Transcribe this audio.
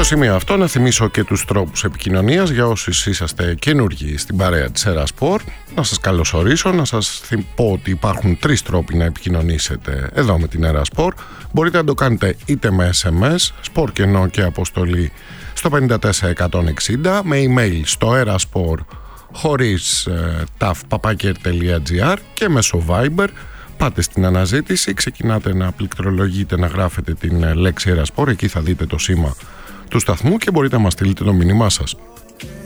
Στο σημείο αυτό να θυμίσω και τους τρόπους επικοινωνίας για όσους είσαστε καινούργοι στην παρέα της Erasport. Να σας καλωσορίσω, να σας πω ότι υπάρχουν 3 τρόποι να επικοινωνήσετε εδώ με την Erasport. Μπορείτε να το κάνετε είτε με SMS, sport κενό και αποστολή στο 54160, με email στο erasport χωρίς taf@aker.gr και μέσω Viber. Πάτε στην αναζήτηση, ξεκινάτε να πληκτρολογείτε, να γράφετε την λέξη Erasport, εκεί θα δείτε το σήμα του σταθμού και μπορείτε να μας στείλετε το μήνυμά σας.